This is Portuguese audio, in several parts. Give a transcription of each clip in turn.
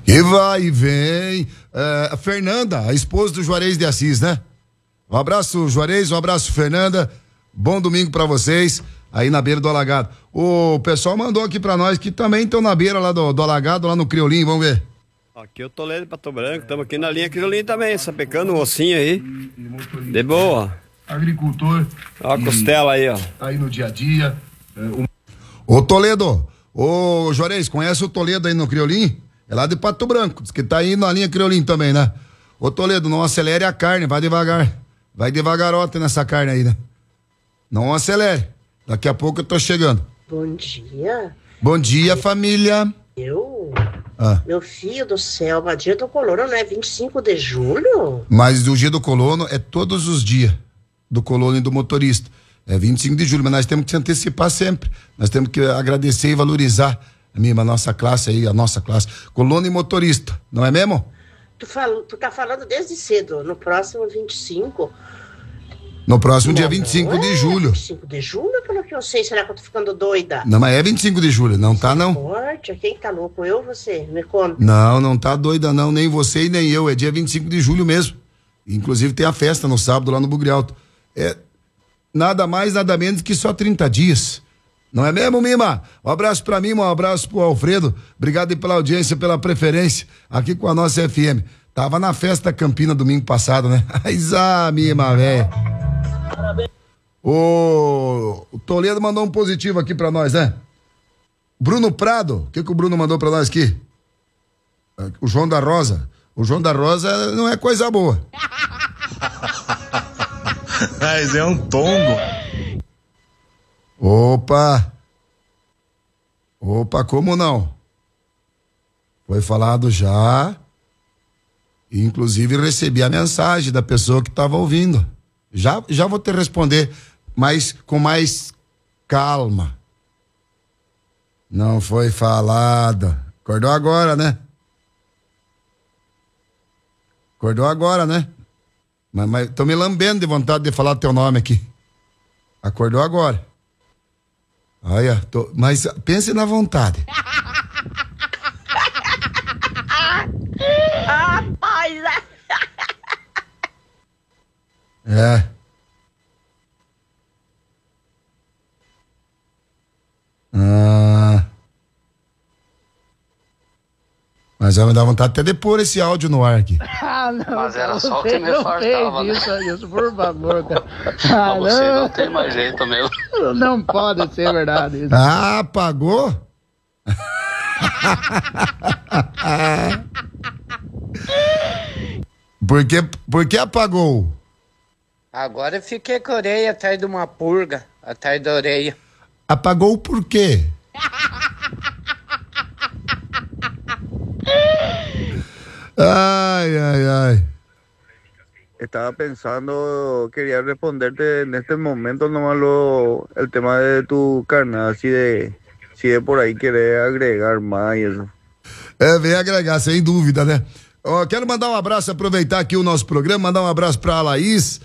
E vai e vem. A Fernanda, a esposa do Juarez de Assis, né? Um abraço, Juarez, um abraço, Fernanda. Bom domingo pra vocês, aí na beira do Alagado. O pessoal mandou aqui pra nós que também estão na beira lá do Alagado, lá no Criolim, vamos ver. Aqui eu tô lendo Pato Branco, estamos aqui na linha Criolim também, sapecando um ossinho aí. De boa. Agricultor. Ó a costela aí, ó. Aí no dia a dia. Ô Toledo, ô Juarez, conhece o Toledo aí no Criolim? É lá de Pato Branco, diz que tá aí na linha Criolim também, né? Ô Toledo, não acelere a carne, vai devagar. Vai devagarote nessa carne aí, né? Não acelere. Daqui a pouco eu tô chegando. Bom dia. Bom dia, família. Meu filho do céu, mas dia do colono não é 25 de julho? Mas o dia do colono é todos os dias do colono e do motorista. É 25 de julho, mas nós temos que se antecipar sempre. Nós temos que agradecer e valorizar a nossa classe aí, a nossa classe. Colono e motorista, não é mesmo? Tu tá falando desde cedo, no próximo 25. No próximo dia 25 de julho. 25 de julho, pelo que eu sei, será que eu tô ficando doida? Não, mas é 25 de julho, não tá não? Forte, quem tá louco? Eu ou você? Me conta. Não tá doida não, nem você e nem eu, é dia 25 de julho mesmo. Inclusive tem a festa no sábado lá no Bugre Alto. É nada mais, nada menos que só 30 dias. Não é mesmo, Mima? Um abraço pra Mima, um abraço pro Alfredo. Obrigado aí pela audiência, pela preferência aqui com a nossa FM. Tava na festa Campina domingo passado, né? Mima, velho. O Toledo mandou um positivo aqui pra nós, né? Bruno Prado, o que o Bruno mandou pra nós aqui? O João da Rosa. O João da Rosa não é coisa boa. Mas é um tombo. Opa, como não? Foi falado já. Inclusive recebi a mensagem da pessoa que estava ouvindo. Já vou te responder, mas com mais calma. Não foi falado. Acordou agora, né? Mas tô me lambendo de vontade de falar teu nome aqui. Acordou agora. Olha, mas pense na vontade. Rapaz! É. Mas vai me dar vontade até de pôr esse áudio no ar aqui. Não, mas era só o que me faltava, né? Isso, por favor, cara. Mas você não tem mais jeito mesmo. Não pode ser verdade isso. Apagou? Por que apagou? Agora eu fiquei com a orelha atrás de uma purga, atrás da orelha. Apagou por quê? Ai. Eu estaba pensando, quería responderte en este momento nomás el tema de tu carnal, si de por ahí querés agregar más y eso. Vem agregar, sem dúvida, né? Quero mandar um abraço, aproveitar aqui o nosso programa, mandar um abraço pra Laís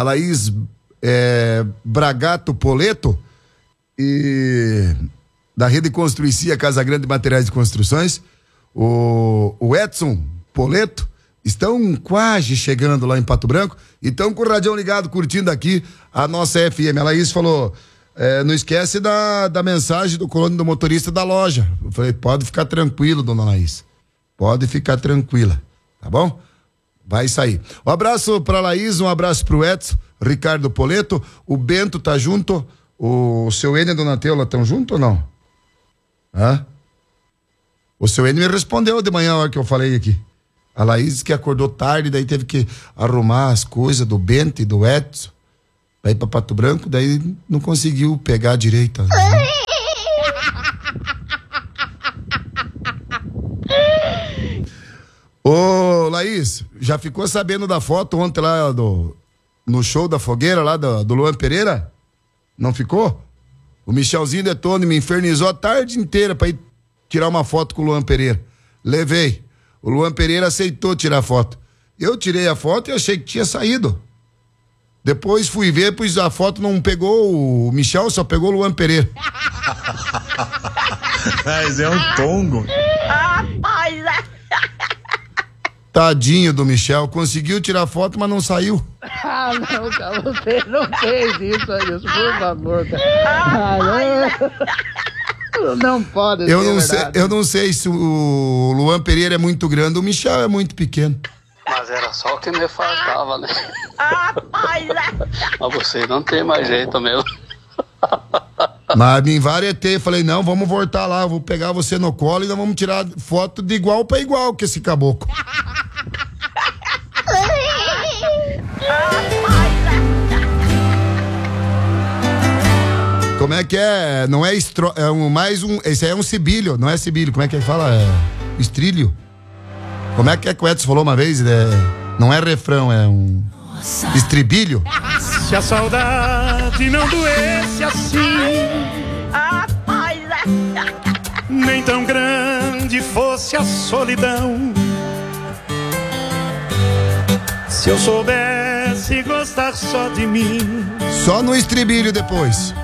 Bragato Poleto, e da Rede Construicia Casa Grande Materiais de Construções, o Edson Poleto, estão quase chegando lá em Pato Branco e estão com o radião ligado, curtindo aqui a nossa FM. A Laís falou, não esquece da mensagem do colono do motorista da loja. Eu falei, pode ficar tranquilo, dona Laís, pode ficar tranquila, tá bom? Vai sair. Um abraço pra Laís, um abraço pro Edson, Ricardo Poleto, o Bento tá junto, o seu Enio e a dona Teula estão junto ou não? O seu Enio me respondeu de manhã a hora que eu falei aqui. A Laís que acordou tarde, daí teve que arrumar as coisas do Bento e do Edson pra ir pra Pato Branco, daí não conseguiu pegar direito. Ô, Laís, já ficou sabendo da foto ontem lá no show da fogueira lá do Luan Pereira? Não ficou? O Michelzinho Detone me infernizou a tarde inteira pra ir tirar uma foto com o Luan Pereira. Levei. O Luan Pereira aceitou tirar foto. Eu tirei a foto e achei que tinha saído. Depois fui ver, pois a foto não pegou o Michel, só pegou o Luan Pereira. Mas é um tongo. Rapaz! Tadinho do Michel, conseguiu tirar foto, mas não saiu. Ah, não, cara, você não fez isso, Adilson, por favor, cara. Não pode ser verdade. Eu não sei se o Luan Pereira é muito grande, o Michel é muito pequeno. Mas era só o que me faltava, né? Mas você não tem mais jeito mesmo. Mas me envaretei, falei, não, vamos voltar lá, vou pegar você no colo e nós vamos tirar foto de igual pra igual com esse caboclo. Como é que é? Não é mais um. Esse aí é um sibilho, não é sibilho. Como é que fala? É estrilho. Como é que o Edson falou uma vez? Não é refrão, é um estribilho. Se a saudade não doesse assim, nem tão grande fosse a solidão. Se eu soubesse gostar só de mim. Só no estribilho depois.